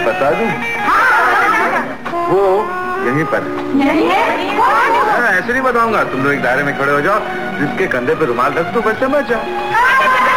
बता दूं? वो यहीं पर ऐसे नहीं बताऊंगा। तुम लोग एक दायरे में खड़े हो जाओ, जिसके कंधे पे रुमाल रख दो, बस समझ जाओ।